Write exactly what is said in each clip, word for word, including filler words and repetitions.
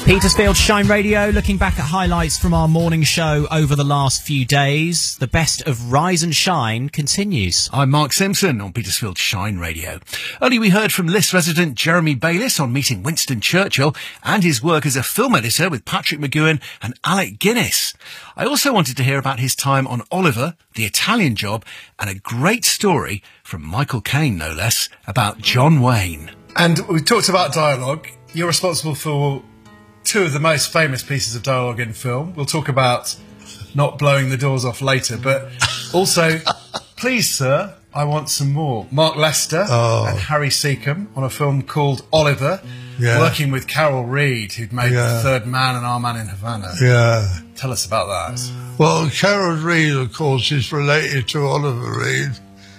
Petersfield Shine Radio, looking back at highlights from our morning show over the last few days. The best of Rise and Shine continues. I'm Mark Simpson on Petersfield Shine Radio. Earlier we heard from List resident Jeremy Bayliss on meeting Winston Churchill and his work as a film editor with Patrick McGowan and Alec Guinness. I also wanted to hear about his time on Oliver, The Italian Job, and a great story from Michael Caine, no less, about John Wayne. And we talked about dialogue. You're responsible for two of the most famous pieces of dialogue in film. We'll talk about not blowing the doors off later, but also, please, sir, I want some more. Mark Lester oh. and Harry Seacombe on a film called Oliver, yeah. working with Carol Reed, who'd made yeah. The Third Man and Our Man in Havana. Yeah. Tell us about that. Well, Carol Reed, of course, is related to Oliver Reed,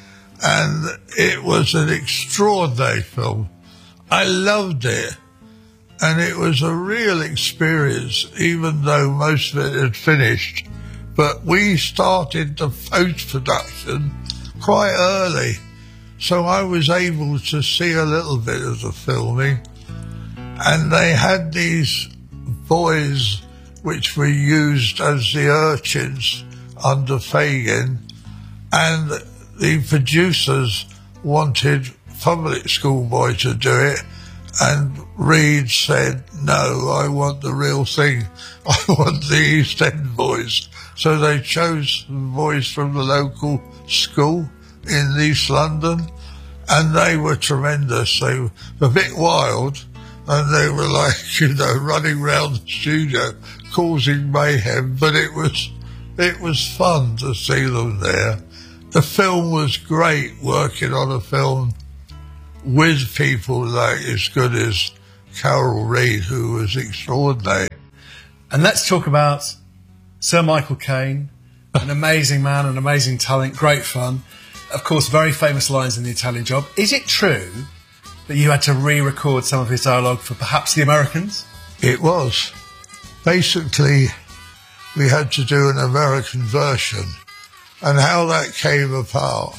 and it was an extraordinary film. I loved it. And it was a real experience, even though most of it had finished. But we started the post-production quite early, so I was able to see a little bit of the filming. And they had these boys which were used as the urchins under Fagin, and the producers wanted public school boy to do it. And Reed said, no, I want the real thing. I want the East End boys. So they chose boys from the local school in East London, and they were tremendous. They were a bit wild, and they were like, you know, running around the studio causing mayhem, but it was, it was fun to see them there. The film was great, working on a film with people like as good as Carol Reed, who was extraordinary. And let's talk about Sir Michael Caine, an amazing man, an amazing talent, great fun. Of course, very famous lines in The Italian Job. Is it true that you had to re-record some of his dialogue for perhaps the Americans? It was. Basically, we had to do an American version. And how that came apart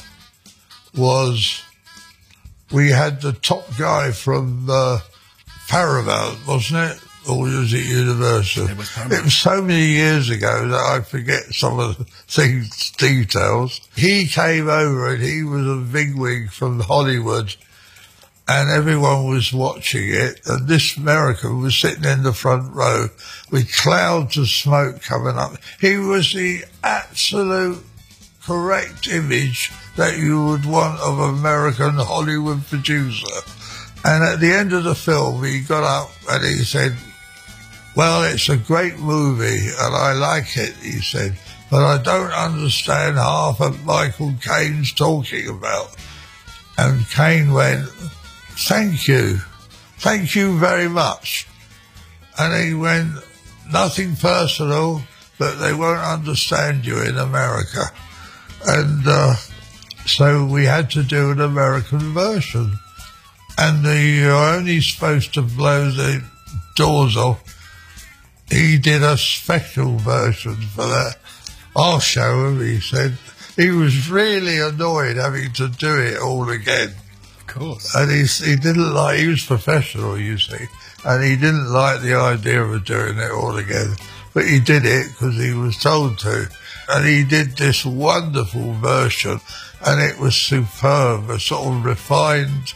was we had the top guy from uh, Paramount, wasn't it? Or was it Universal? It was Paramount. It was so many years ago that I forget some of the things, details. He came over and he was a bigwig from Hollywood, and everyone was watching it. And this American was sitting in the front row with clouds of smoke coming up. He was the absolute correct image that you would want of an American Hollywood producer. And at the end of the film, he got up and he said, well, it's a great movie and I like it, he said, but I don't understand half of Michael Caine's talking about. And Caine went, thank you, thank you very much. And he went, nothing personal, but they won't understand you in America. And uh, so we had to do an American version. And the, you're only supposed to blow the doors off. He did a special version for that. I'll show him, he said. He was really annoyed having to do it all again. Of course. And he, he didn't like, he was professional, you see, and he didn't like the idea of doing it all again. But he did it because he was told to. And he did this wonderful version, and it was superb, a sort of refined,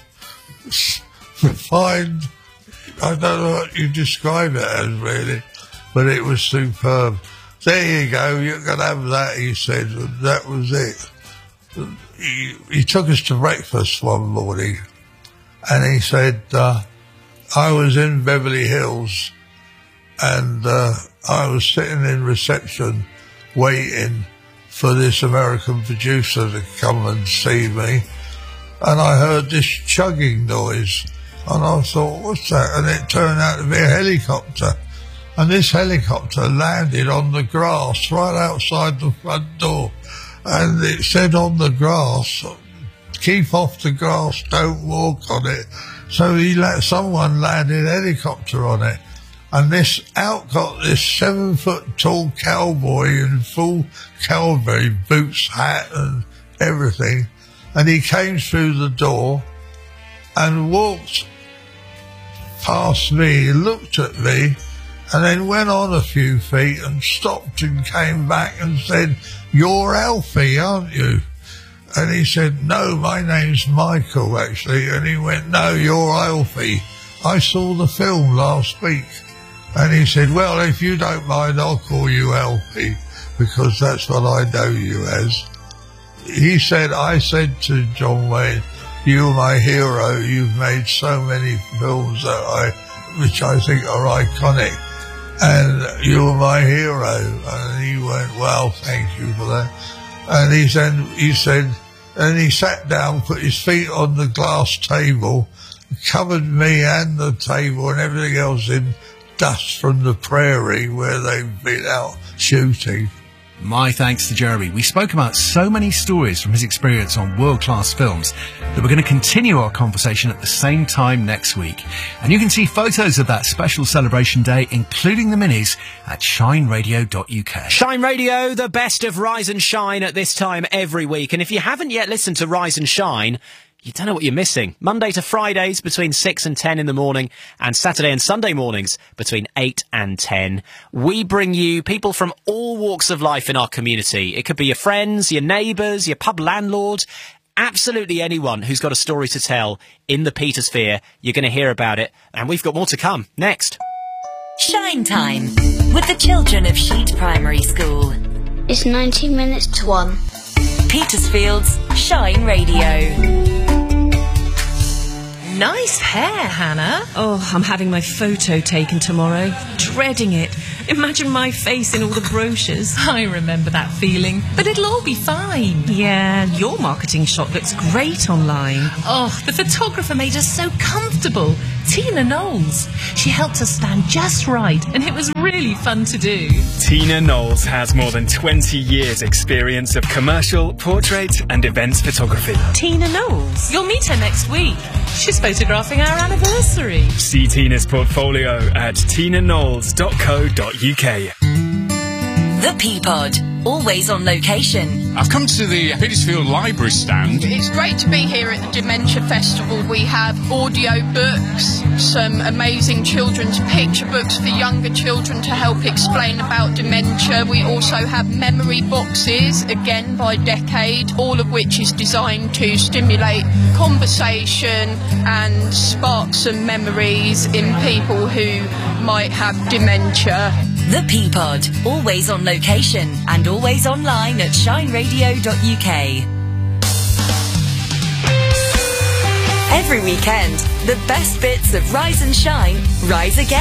refined, I don't know what you describe it as really, but it was superb. There you go, you can have that, he said, and that was it. He, he took us to breakfast one morning, and he said, uh, I was in Beverly Hills, and uh, I was sitting in reception waiting for this American producer to come and see me, and I heard this chugging noise, and I thought, what's that? And it turned out to be a helicopter, and this helicopter landed on the grass right outside the front door, and it said on the grass, keep off the grass, don't walk on it. So he let someone land a helicopter on it. And this out got this seven foot tall cowboy in full cowboy boots, hat and everything. And he came through the door and walked past me, looked at me, and then went on a few feet and stopped and came back and said, "You're Alfie, aren't you?" And he said, "No, my name's Michael, actually." And he went, "No, you're Alfie. I saw the film last week." And he said, "Well, if you don't mind, I'll call you Alfie, because that's what I know you as." He said, I said to John Wayne, "You're my hero. You've made so many films that I, which I think are iconic, and you're my hero." And he went, "Well, thank you for that." And he said, he said, and he sat down, put his feet on the glass table, covered me and the table and everything else in dust from the prairie where they've been out shooting. My thanks to Jeremy. We spoke about so many stories from his experience on world-class films that we're going to continue our conversation at the same time next week. And you can see photos of that special celebration day, including the minis, at shine radio dot U K. Shine Radio, the best of Rise and Shine at this time every week. And if you haven't yet listened to Rise and Shine, you don't know what you're missing. Monday to Fridays between six and ten in the morning, and Saturday and Sunday mornings between eight and ten. We bring you people from all walks of life in our community. It could be your friends, your neighbours, your pub landlord, absolutely anyone who's got a story to tell in the Petersphere. You're going to hear about it, and we've got more to come next. Shine Time with the children of Sheet Primary School. It's nineteen minutes to one. Petersfield's Shine Radio. Nice hair, Hannah. Oh, I'm having my photo taken tomorrow. Dreading it. Imagine my face in all the brochures. I remember that feeling, but it'll all be fine. Yeah, your marketing shot looks great online. Oh, the photographer made us so comfortable. Tina Knowles. She helped us stand just right, and it was really fun to do. Tina Knowles has more than twenty years experience of commercial, portrait and events photography. Tina Knowles? You'll meet her next week. She's photographing our anniversary. See Tina's portfolio at tina knowles dot co dot U K. The Peapod, always on location. I've come to the Petersfield Library stand. It's great to be here at the Dementia Festival. We have audio books, some amazing children's picture books for younger children to help explain about dementia. We also have memory boxes, again by decade, all of which is designed to stimulate conversation and spark some memories in people who might have dementia. The Peapod, always on location and always online at shine radio dot U K. Every weekend, the best bits of Rise and Shine rise again.